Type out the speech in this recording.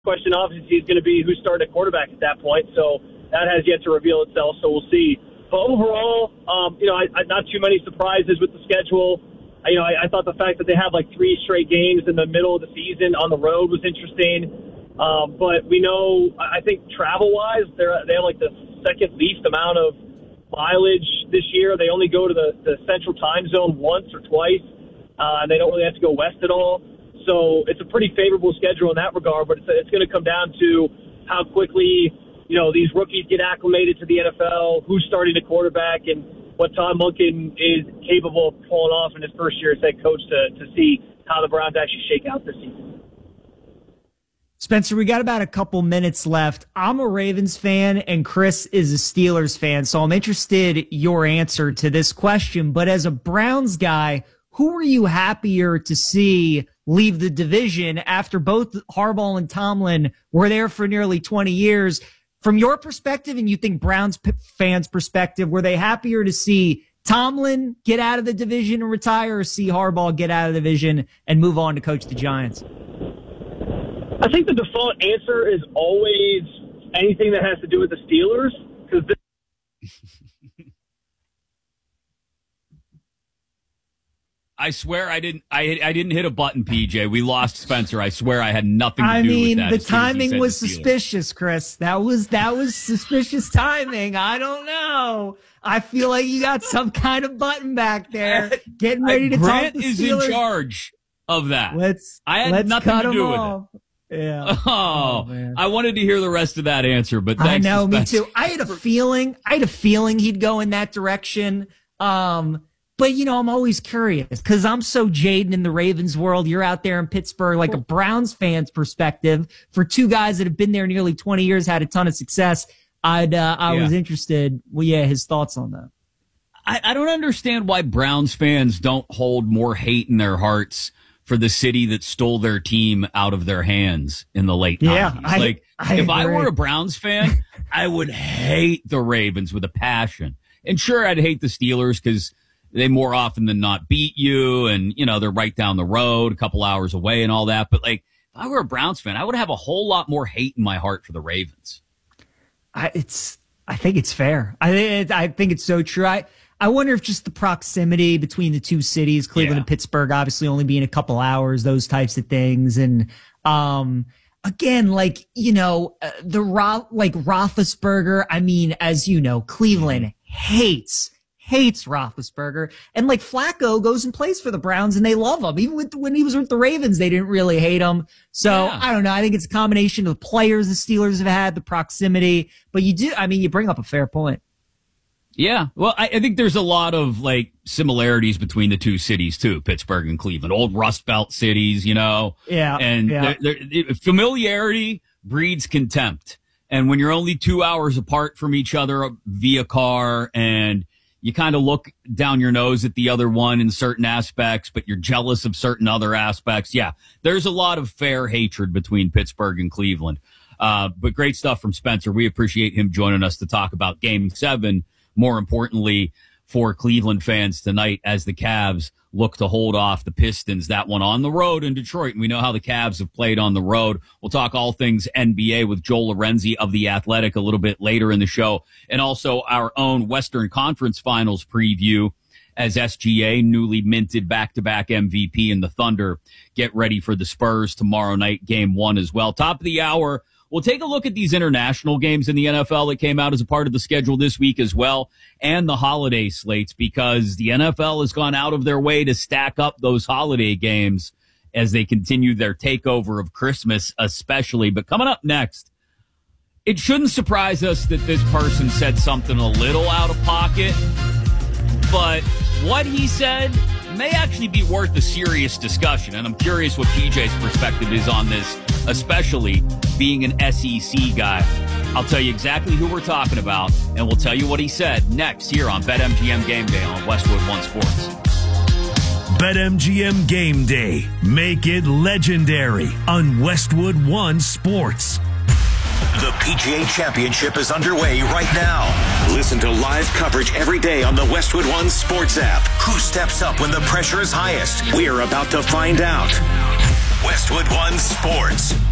question obviously is going to be who started at quarterback at that point. So that has yet to reveal itself. So we'll see. But overall, not too many surprises with the schedule. I thought the fact that they had like 3 straight games in the middle of the season on the road was interesting. But we know, I think travel-wise, they have like the second least amount of mileage this year. They only go to the central time zone once or twice, and they don't really have to go west at all. So it's a pretty favorable schedule in that regard, but it's going to come down to how quickly, these rookies get acclimated to the NFL, who's starting the quarterback, and what Tom Monken is capable of pulling off in his first year as head coach to see how the Browns actually shake out this season. Spencer, we got about a couple minutes left. I'm a Ravens fan and Chris is a Steelers fan, so I'm interested your answer to this question. But as a Browns guy, who are you happier to see leave the division after both Harbaugh and Tomlin were there for nearly 20 years? From your perspective, and you think Browns fans' perspective, were they happier to see Tomlin get out of the division and retire, or see Harbaugh get out of the division and move on to coach the Giants? I think the default answer is always anything that has to do with the Steelers, because I swear I didn't hit a button, PJ. We lost Spencer. I swear I had nothing to do with that. The timing was suspicious, Chris. That was suspicious timing. I don't know. I feel like you got some kind of button back there, getting ready to talk the Steelers. Grant is in charge of that. I had nothing to do with it. Yeah. Oh, man. I wanted to hear the rest of that answer, but thanks. I know, me too. I had a feeling he'd go in that direction. But, I'm always curious because I'm so jaded in the Ravens world. You're out there in Pittsburgh, like a Browns fan's perspective. For 2 guys that have been there nearly 20 years, had a ton of success. I was interested. His thoughts on that. I don't understand why Browns fans don't hold more hate in their hearts for the city that stole their team out of their hands in the late 90s. If I were a Browns fan, I would hate the Ravens with a passion. And sure, I'd hate the Steelers because they more often than not beat you, and, they're right down the road, a couple hours away and all that. But, if I were a Browns fan, I would have a whole lot more hate in my heart for the Ravens. I think it's fair. I think it's so true. I wonder if just the proximity between the 2 cities, Cleveland and Pittsburgh, obviously only being a couple hours, those types of things. And, again, Roethlisberger, as you know, Cleveland hates Roethlisberger. And Flacco goes and plays for the Browns and they love him. Even when he was with the Ravens, they didn't really hate him. So I don't know. I think it's a combination of the players the Steelers have had, the proximity, but you bring up a fair point. Yeah. Well, I think there's a lot of similarities between the 2 cities too, Pittsburgh and Cleveland, old Rust Belt cities, Yeah. And familiarity breeds contempt. And when you're only 2 hours apart from each other via car, and you kind of look down your nose at the other one in certain aspects, but you're jealous of certain other aspects. Yeah, there's a lot of fair hatred between Pittsburgh and Cleveland. But great stuff from Spencer. We appreciate him joining us to talk about Game 7. More importantly, for Cleveland fans tonight, as the Cavs look to hold off the Pistons, that one on the road in Detroit. And we know how the Cavs have played on the road. We'll talk all things NBA with Joel Lorenzi of The Athletic a little bit later in the show, and also our own Western Conference Finals preview as SGA, newly minted back-to-back MVP, and the Thunder get ready for the Spurs tomorrow night, Game 1 as well. Top of the hour, we'll take a look at these international games in the NFL that came out as a part of the schedule this week as well, and the holiday slates, because the NFL has gone out of their way to stack up those holiday games as they continue their takeover of Christmas especially. But coming up next, it shouldn't surprise us that this person said something a little out of pocket, but what he said may actually be worth a serious discussion, and I'm curious what PJ's perspective is on this, especially being an SEC guy. I'll tell you exactly who we're talking about, and we'll tell you what he said next here on BetMGM Game Day on Westwood One Sports. BetMGM Game Day. Make it legendary on Westwood One Sports. The PGA Championship is underway right now. Listen to live coverage every day on the Westwood One Sports app. Who steps up when the pressure is highest? We're about to find out. Westwood One Sports.